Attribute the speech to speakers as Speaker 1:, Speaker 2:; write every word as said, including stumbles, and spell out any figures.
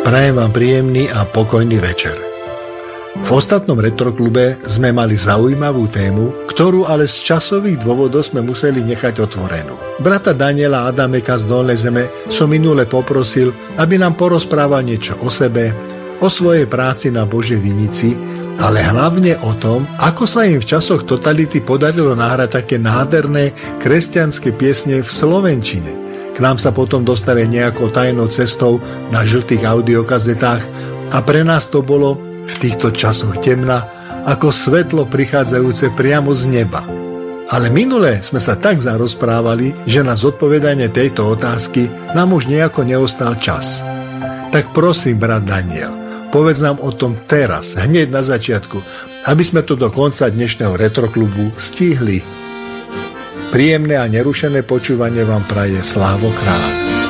Speaker 1: Prajem vám príjemný a pokojný večer. V ostatnom retroklube sme mali zaujímavú tému, ktorú ale z časových dôvodov sme museli nechať otvorenú. Brata Daniela Adameka z Dolnej Zeme som minule poprosil, aby nám porozprával niečo o sebe, o svojej práci na Božej vinici, ale hlavne o tom, ako sa im v časoch totality podarilo nahrať také nádherné kresťanské piesne v slovenčine. K nám sa potom dostali nejakou tajnou cestou na žltých audiokazetách a pre nás to bolo v týchto časoch temna ako svetlo prichádzajúce priamo z neba. Ale minule sme sa tak zarozprávali, že na zodpovedanie tejto otázky nám už nejako neostal čas. Tak prosím, brat Daniel, povedz nám o tom teraz, hneď na začiatku, aby sme to do konca dnešného retroklubu stihli. Príjemné a nerušené počúvanie vám praje Slávo Kráľ.